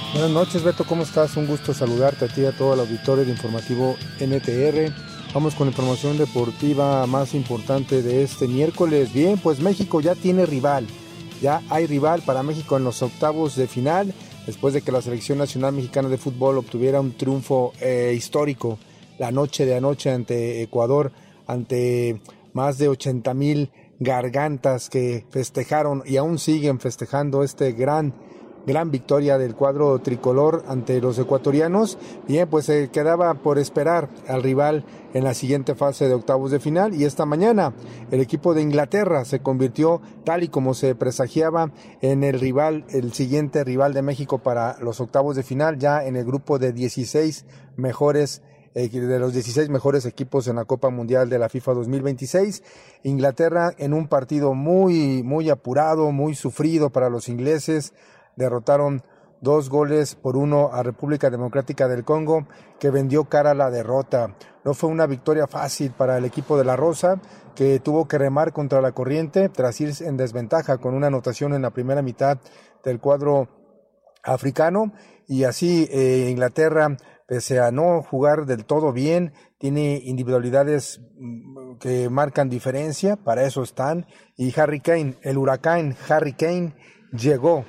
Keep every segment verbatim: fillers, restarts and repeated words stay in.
Buenas noches, Beto, ¿cómo estás? Un gusto saludarte a ti y a todo el auditorio de Informativo N T R. Vamos con la información deportiva más importante de este miércoles. Bien, pues México ya tiene rival. Ya hay rival para México en los octavos de final, después de que la Selección Nacional Mexicana de Fútbol obtuviera un triunfo eh, histórico la noche de anoche ante Ecuador, ante más de ochenta mil gargantas que festejaron y aún siguen festejando este gran Gran victoria del cuadro tricolor ante los ecuatorianos. Bien, pues se quedaba por esperar al rival en la siguiente fase de octavos de final, y esta mañana el equipo de Inglaterra se convirtió, tal y como se presagiaba, en el rival, el siguiente rival de México para los octavos de final, ya en el grupo de dieciséis mejores eh, de los dieciséis mejores equipos en la Copa Mundial de la FIFA dos mil veintiséis. Inglaterra, en un partido muy muy apurado, muy sufrido para los ingleses, derrotaron dos goles por uno a República Democrática del Congo, que vendió cara a la derrota. No fue una victoria fácil para el equipo de la Rosa, que tuvo que remar contra la corriente tras ir en desventaja con una anotación en la primera mitad del cuadro africano, y así eh, Inglaterra, pese a no jugar del todo bien, tiene individualidades que marcan diferencia, para eso están, y Harry Kane, el huracán Harry Kane, llegó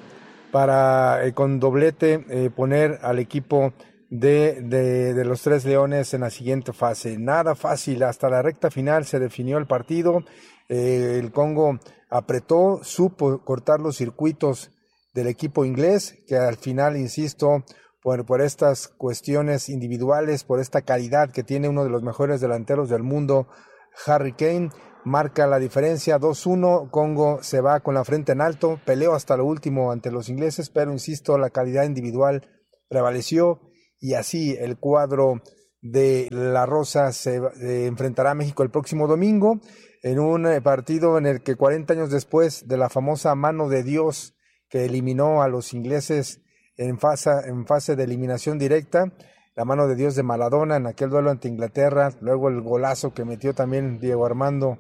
para eh, con doblete eh, poner al equipo de, de, de los Tres Leones en la siguiente fase. Nada fácil, hasta la recta final se definió el partido. Eh, el Congo apretó, supo cortar los circuitos del equipo inglés, que al final, insisto, por, por estas cuestiones individuales, por esta calidad que tiene uno de los mejores delanteros del mundo, Harry Kane, marca la diferencia. Dos uno, Congo se va con la frente en alto, peleó hasta lo último ante los ingleses, pero insisto, la calidad individual prevaleció, y así el cuadro de la Rosa se eh, enfrentará a México el próximo domingo, en un eh, partido en el que cuarenta años después de la famosa mano de Dios que eliminó a los ingleses en fase, en fase de eliminación directa, la mano de Dios de Maradona en aquel duelo ante Inglaterra, luego el golazo que metió también Diego Armando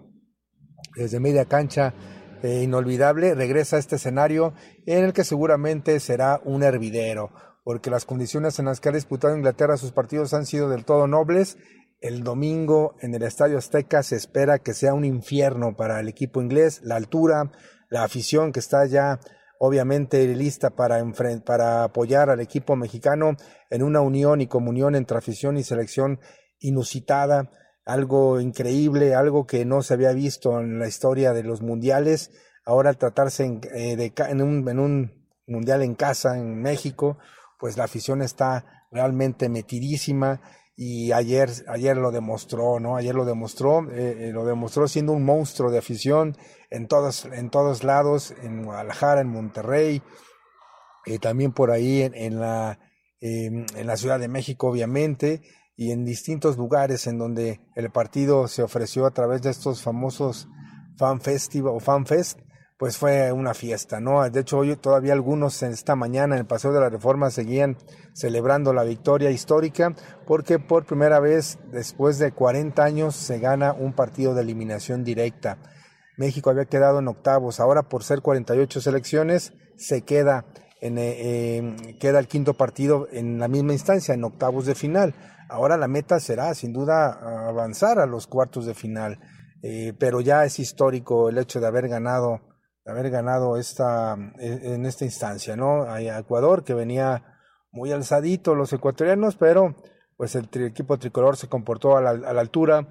desde media cancha, eh, inolvidable, regresa a este escenario en el que seguramente será un hervidero, porque las condiciones en las que ha disputado Inglaterra sus partidos han sido del todo nobles. El domingo en el Estadio Azteca se espera que sea un infierno para el equipo inglés, la altura, la afición que está ya obviamente lista para, enfrent- para apoyar al equipo mexicano en una unión y comunión entre afición y selección inusitada, algo increíble, algo que no se había visto en la historia de los mundiales. Ahora, al tratarse en, eh, de, en, un, en un mundial en casa, en México, pues la afición está realmente metidísima, y ayer, ayer lo demostró, ¿no? Ayer lo demostró, eh, eh, lo demostró siendo un monstruo de afición en todos, en todos lados, en Guadalajara, en Monterrey, eh, también por ahí en, en la, eh, en la Ciudad de México, obviamente, y en distintos lugares en donde el partido se ofreció a través de estos famosos fan festival o fan fest, pues fue una fiesta, ¿no? De hecho, hoy todavía algunos en esta mañana en el Paseo de la Reforma seguían celebrando la victoria histórica, porque por primera vez después de cuarenta años se gana un partido de eliminación directa. México había quedado en octavos, ahora por ser cuarenta y ocho selecciones se queda en eh, eh, queda el quinto partido en la misma instancia, en octavos de final. Ahora la meta será sin duda avanzar a los cuartos de final, eh, pero ya es histórico el hecho de haber ganado de haber ganado esta en esta instancia, ¿no? A Ecuador, que venía muy alzadito los ecuatorianos, pero pues el tri- equipo tricolor se comportó a la, a la altura.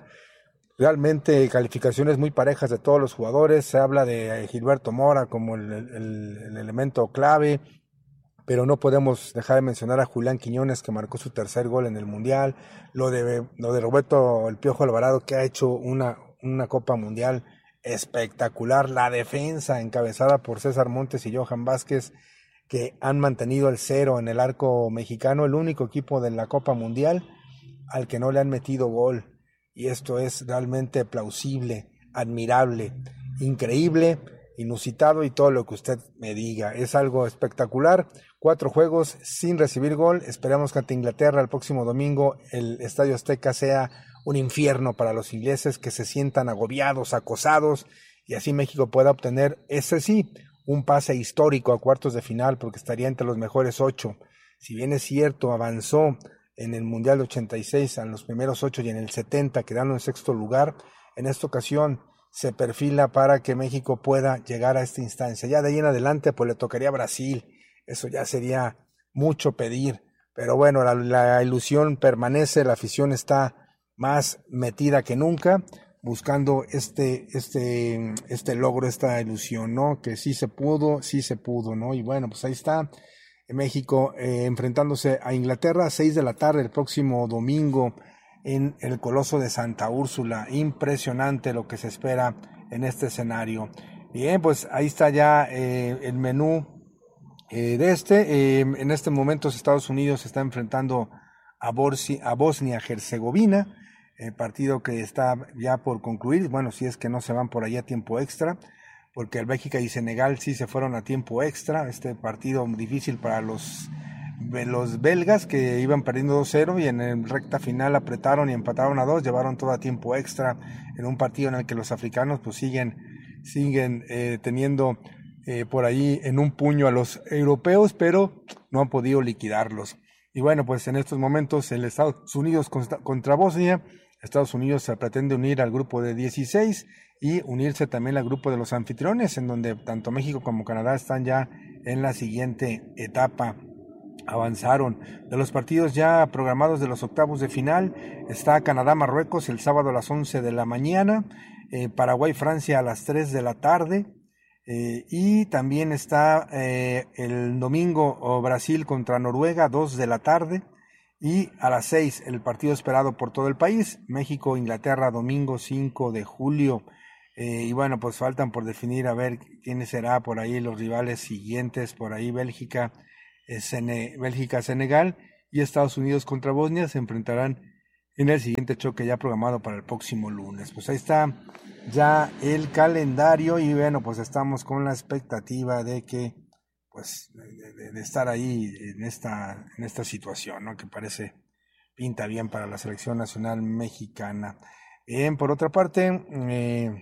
Realmente calificaciones muy parejas de todos los jugadores. Se habla de Gilberto Mora como el, el, el elemento clave, pero no podemos dejar de mencionar a Julián Quiñones, que marcó su tercer gol en el Mundial, lo de, lo de Roberto el Piojo Alvarado, que ha hecho una, una Copa Mundial espectacular, la defensa encabezada por César Montes y Johan Vázquez, que han mantenido el cero en el arco mexicano, el único equipo de la Copa Mundial al que no le han metido gol, y esto es realmente plausible, admirable, increíble, inusitado y todo lo que usted me diga. Es algo espectacular. Cuatro juegos sin recibir gol. Esperamos que ante Inglaterra el próximo domingo el Estadio Azteca sea un infierno para los ingleses, que se sientan agobiados, acosados, y así México pueda obtener, ese sí, un pase histórico a cuartos de final, porque estaría entre los mejores ocho. si bien es cierto, avanzó en el Mundial ochenta y seis a los primeros ocho y en el setenta quedando en sexto lugar, en esta ocasión se perfila para que México pueda llegar a esta instancia. Ya de ahí en adelante pues le tocaría a Brasil, eso ya sería mucho pedir, pero bueno, la, la ilusión permanece, la afición está más metida que nunca, buscando este, este, este logro, esta ilusión, ¿no? Que sí se pudo, sí se pudo, ¿no? Y bueno, pues ahí está México eh, enfrentándose a Inglaterra a seis de la tarde el próximo domingo en el Coloso de Santa Úrsula. Impresionante lo que se espera en este escenario. Bien, pues ahí está ya eh, el menú eh, de este. Eh, en este momento Estados Unidos se está enfrentando a, Borsi, a Bosnia-Herzegovina, el partido que está ya por concluir, bueno, si es que no se van por ahí a tiempo extra, porque el Bélgica y Senegal sí se fueron a tiempo extra, este partido difícil para los, los belgas que iban perdiendo dos cero y en el recta final apretaron y empataron a dos, llevaron todo a tiempo extra en un partido en el que los africanos pues siguen, siguen eh, teniendo eh, por ahí en un puño a los europeos, pero no han podido liquidarlos. Y bueno, pues en estos momentos el Estados Unidos contra, contra Bosnia, Estados Unidos se pretende unir al grupo de dieciséis y unirse también al grupo de los anfitriones, en donde tanto México como Canadá están ya en la siguiente etapa, avanzaron. De los partidos ya programados de los octavos de final, está Canadá-Marruecos el sábado a las once de la mañana, eh, Paraguay-Francia a las tres de la tarde, eh, y también está eh, el domingo oh, Brasil contra Noruega, dos de la tarde, y a las seis el partido esperado por todo el país, México-Inglaterra, domingo cinco de julio. Eh, y bueno, pues faltan por definir a ver quiénes será por ahí los rivales siguientes, por ahí Bélgica, eh, Sene, Bélgica, Senegal y Estados Unidos contra Bosnia se enfrentarán en el siguiente choque ya programado para el próximo lunes. Pues ahí está ya el calendario y bueno, pues estamos con la expectativa de que, pues, de, de, de estar ahí en esta, en esta situación, ¿no? Que parece pinta bien para la selección nacional mexicana. Bien, por otra parte, eh,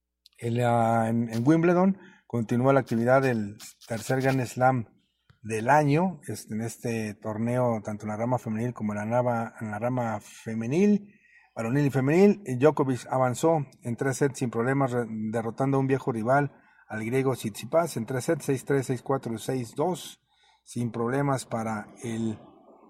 En, la, en, en Wimbledon continúa la actividad del tercer Grand Slam del año, este, en este torneo, tanto en la rama femenil como en la, rama, en la rama femenil, varonil y femenil. Djokovic avanzó en tres sets sin problemas, derrotando a un viejo rival, al griego Tsitsipas, en tres sets, seis tres, seis cuatro y seis dos, sin problemas para el,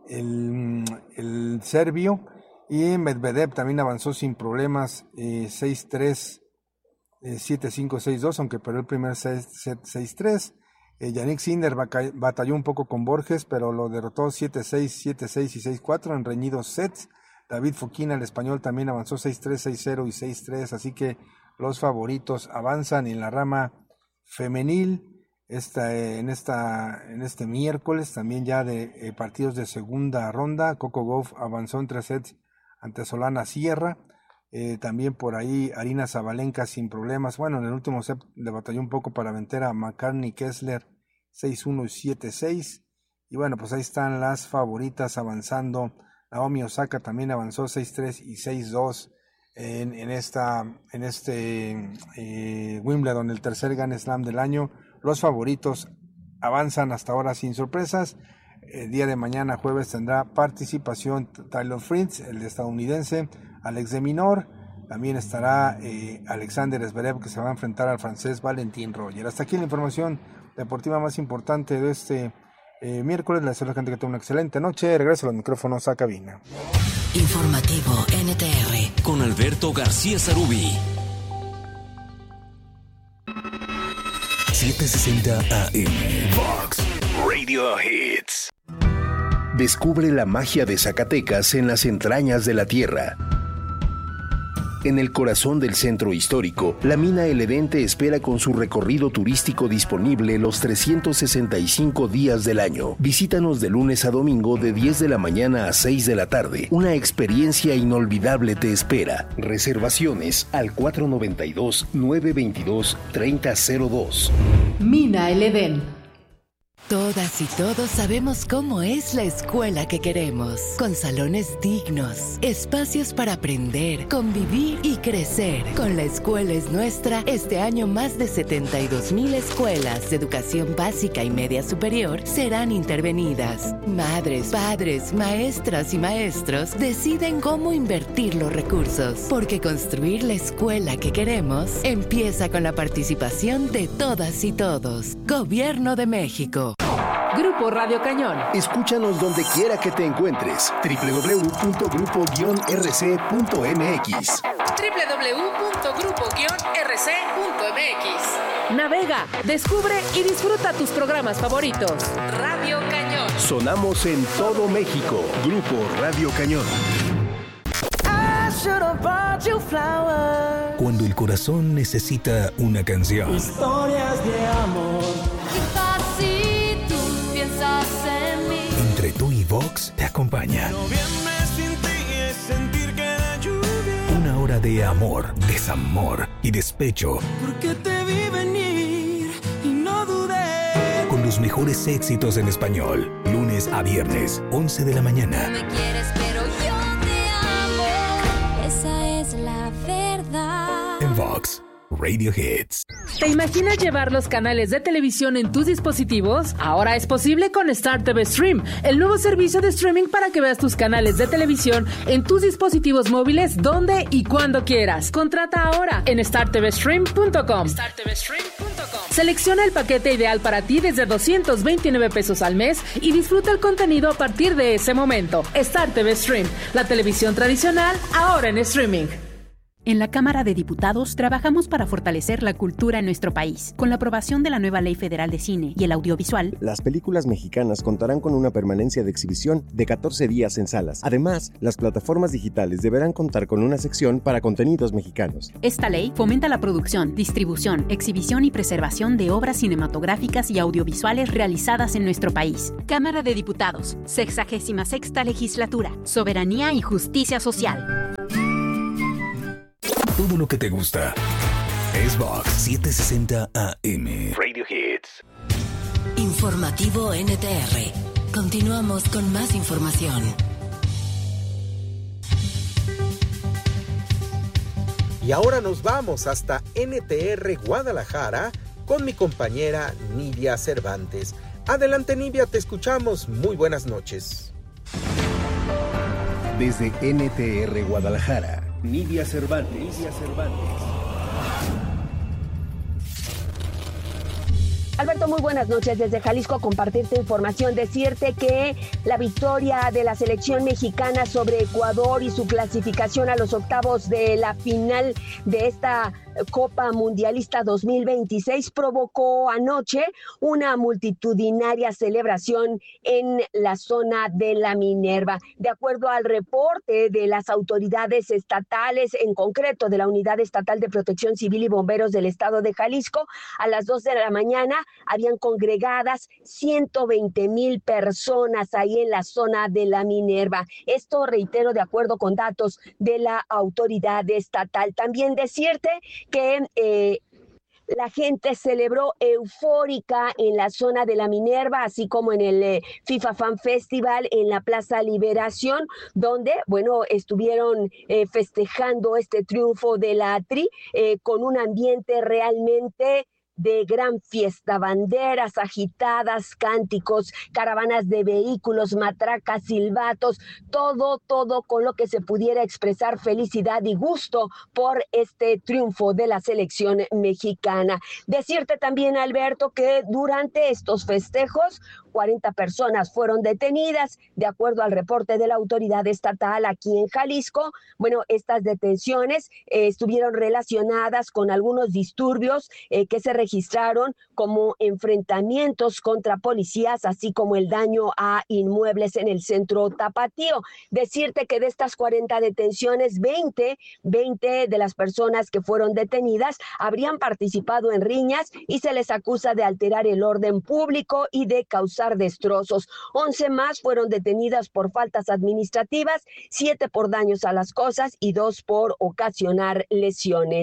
el, el serbio. Y Medvedev también avanzó sin problemas, eh, seis tres, siete cinco, seis dos, aunque perdió el primer set seis tres. Eh, Yannick Sinner batalló un poco con Borges, pero lo derrotó siete seis, siete seis y seis cuatro en reñidos sets. David Fokina, el español, también avanzó seis tres, seis cero y seis tres, así que los favoritos avanzan. Y en la rama femenil, esta, eh, en, esta, en este miércoles, también ya de eh, partidos de segunda ronda, Coco Gauff avanzó en tres sets ante Solana Sierra. Eh, también por ahí Arina Zabalenka sin problemas. Bueno, en el último set le batalló un poco para vencer a McCartney Kessler seis uno y siete seis. Y bueno, pues ahí están las favoritas avanzando. Naomi Osaka también avanzó seis tres y seis dos en, en, esta, en este eh, Wimbledon, el tercer Grand Slam del año. Los favoritos avanzan hasta ahora sin sorpresas. El día de mañana, jueves, tendrá participación Taylor Fritz, el estadounidense, Alex de Minaur. También estará eh, Alexander Zverev, que se va a enfrentar al francés Valentin Roger. Hasta aquí la información deportiva más importante de este eh, miércoles. Les deseo a la gente que tenga una excelente noche. Regreso a los micrófonos a cabina. Informativo N T R con Alberto García Zarubi. setecientos sesenta A M Vox Radio Hits. Descubre la magia de Zacatecas en las entrañas de la tierra. En el corazón del centro histórico, la mina El Edén te espera con su recorrido turístico disponible los trescientos sesenta y cinco días del año. Visítanos de lunes a domingo de diez de la mañana a seis de la tarde. Una experiencia inolvidable te espera. Reservaciones al cuatro noventa y dos, nueve veintidós, treinta cero dos. Mina El Edén. Todas y todos sabemos cómo es la escuela que queremos, con salones dignos, espacios para aprender, convivir y crecer. Con La Escuela es Nuestra, este año más de setenta y dos mil escuelas de educación básica y media superior serán intervenidas. Madres, padres, maestras y maestros deciden cómo invertir los recursos, porque construir la escuela que queremos empieza con la participación de todas y todos. Gobierno de México. Grupo Radio Cañón. Escúchanos donde quiera que te encuentres. doble u doble u doble u punto grupo guion r c punto m x. doble u doble u doble u punto grupo guion r c punto m x. Navega, descubre y disfruta tus programas favoritos. Radio Cañón. Sonamos en todo México. Grupo Radio Cañón. Cuando el corazón necesita una canción. Historias de amor. Quizás si tú piensas en mí. Entre tú y Vox te acompaña. Noviembre sin ti es sentir que la lluvia. Una hora de amor, desamor y despecho. Porque te vi venir y no dudé. Con los mejores éxitos en español. Lunes a viernes, once de la mañana. Me quieres, pero yo te amo. Esa es la verdad. En Vox Radio Hits. ¿Te imaginas llevar los canales de televisión en tus dispositivos? Ahora es posible con Star T V Stream, el nuevo servicio de streaming para que veas tus canales de televisión en tus dispositivos móviles donde y cuando quieras. Contrata ahora en star t v stream punto com. star t v stream punto com. Selecciona el paquete ideal para ti desde doscientos veintinueve pesos al mes y disfruta el contenido a partir de ese momento. Star T V Stream, la televisión tradicional ahora en streaming. En la Cámara de Diputados trabajamos para fortalecer la cultura en nuestro país. Con la aprobación de la nueva Ley Federal de Cine y el Audiovisual, las películas mexicanas contarán con una permanencia de exhibición de catorce días en salas. Además, las plataformas digitales deberán contar con una sección para contenidos mexicanos. Esta ley fomenta la producción, distribución, exhibición y preservación de obras cinematográficas y audiovisuales realizadas en nuestro país. Cámara de Diputados, sexagésima sexta Legislatura, Soberanía y Justicia Social. Todo lo que te gusta es Vox setecientos sesenta A M. Radio Hits. Informativo N T R. Continuamos con más información. Y ahora nos vamos hasta N T R Guadalajara con mi compañera Nidia Cervantes. Adelante, Nidia, te escuchamos. Muy buenas noches. Desde N T R Guadalajara, Nidia Cervantes. Nidia Cervantes. Alberto, muy buenas noches desde Jalisco. Compartirte información, decirte que la victoria de la selección mexicana sobre Ecuador y su clasificación a los octavos de la final de esta Copa Mundialista dos mil veintiséis provocó anoche una multitudinaria celebración en la zona de la Minerva. De acuerdo al reporte de las autoridades estatales, en concreto de la Unidad Estatal de Protección Civil y Bomberos del Estado de Jalisco, a las dos de la mañana habían congregadas ciento veinte mil personas ahí en la zona de la Minerva. Esto, reitero, de acuerdo con datos de la autoridad estatal. También decirte que eh, la gente celebró eufórica en la zona de la Minerva, así como en el eh, FIFA Fan Festival en la Plaza Liberación, donde, bueno, estuvieron eh, festejando este triunfo de la Tri eh, con un ambiente realmente de gran fiesta, banderas agitadas, cánticos, caravanas de vehículos, matracas, silbatos, todo, todo con lo que se pudiera expresar felicidad y gusto por este triunfo de la selección mexicana. Decirte también, Alberto, que durante estos festejos, cuarenta personas fueron detenidas, de acuerdo al reporte de la autoridad estatal aquí en Jalisco. Bueno, estas detenciones eh, estuvieron relacionadas con algunos disturbios eh, que se registraron como enfrentamientos contra policías, así como el daño a inmuebles en el centro tapatío. Decirte que de estas cuarenta detenciones, veinte, veinte de las personas que fueron detenidas habrían participado en riñas y se les acusa de alterar el orden público y de causar destrozos. once más fueron detenidas por faltas administrativas, siete por daños a las cosas y dos por ocasionar lesiones.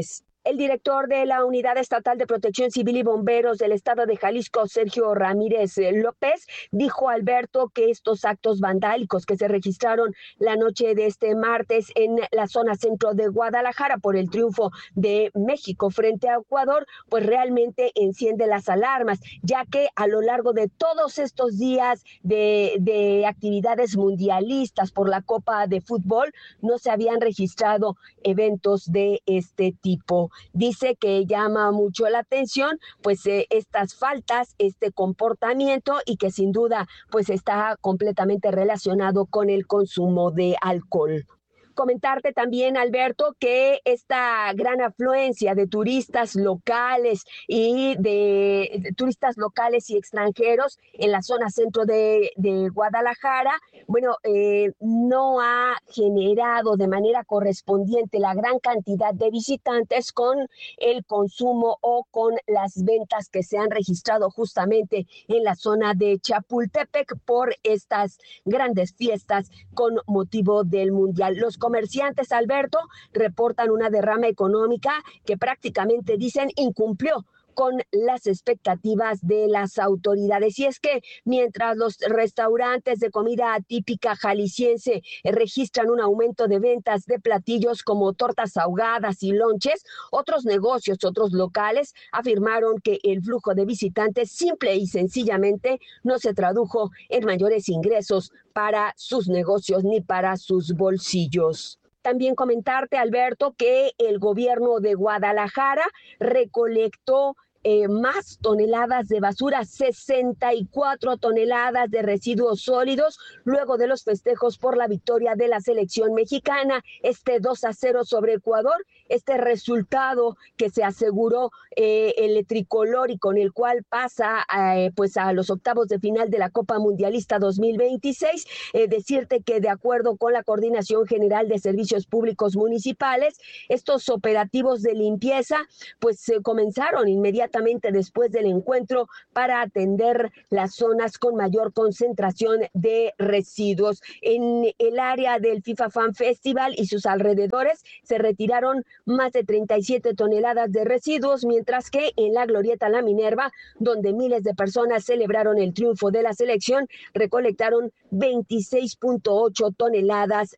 El director de la Unidad Estatal de Protección Civil y Bomberos del Estado de Jalisco, Sergio Ramírez López, dijo a Alberto que estos actos vandálicos que se registraron la noche de este martes en la zona centro de Guadalajara por el triunfo de México frente a Ecuador, pues realmente enciende las alarmas, ya que a lo largo de todos estos días de, de actividades mundialistas por la Copa de Fútbol no se habían registrado eventos de este tipo. Dice que llama mucho la atención pues eh, estas faltas, este comportamiento y que sin duda pues está completamente relacionado con el consumo de alcohol. Comentarte también, Alberto, que esta gran afluencia de turistas locales y de, de turistas locales y extranjeros en la zona centro de, de Guadalajara, bueno, eh, no ha generado de manera correspondiente la gran cantidad de visitantes con el consumo o con las ventas que se han registrado justamente en la zona de Chapultepec por estas grandes fiestas con motivo del Mundial. Los comerciantes, Alberto, reportan una derrama económica que prácticamente dicen incumplió con las expectativas de las autoridades. Y es que mientras los restaurantes de comida típica jalisciense registran un aumento de ventas de platillos como tortas ahogadas y lonches, otros negocios, otros locales afirmaron que el flujo de visitantes simple y sencillamente no se tradujo en mayores ingresos para sus negocios ni para sus bolsillos. También comentarte, Alberto, que el gobierno de Guadalajara recolectó Eh, más toneladas de basura, sesenta y cuatro toneladas de residuos sólidos, luego de los festejos por la victoria de la selección mexicana, este dos a cero sobre Ecuador, este resultado que se aseguró eh, el tricolor y con el cual pasa eh, pues a los octavos de final de la Copa Mundialista dos mil veintiséis, eh, decirte que de acuerdo con la Coordinación General de Servicios Públicos Municipales, estos operativos de limpieza pues se eh, comenzaron inmediatamente después del encuentro para atender las zonas con mayor concentración de residuos. En el área del FIFA Fan Festival y sus alrededores se retiraron más de treinta y siete toneladas de residuos, mientras que en la Glorieta La Minerva, donde miles de personas celebraron el triunfo de la selección, recolectaron veintiséis punto ocho toneladas